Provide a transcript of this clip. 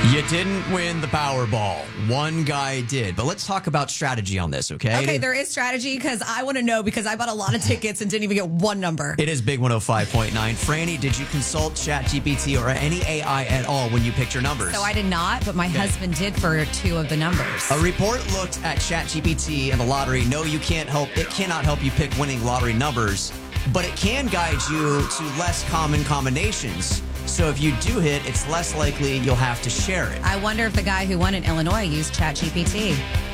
You didn't win the Powerball. One guy did. But let's talk about strategy on this, okay? Okay, there is strategy because I want to know because I bought a lot of tickets and didn't even get one number. It is Big 105.9. Franny, did you consult ChatGPT or any AI at all when you picked your numbers? So I did not, but my husband did for 2 of the numbers. A report looked at ChatGPT and the lottery. No, it cannot help you pick winning lottery numbers, but it can guide you to less common combinations. So if you do hit, it's less likely you'll have to share it. I wonder if the guy who won in Illinois used ChatGPT.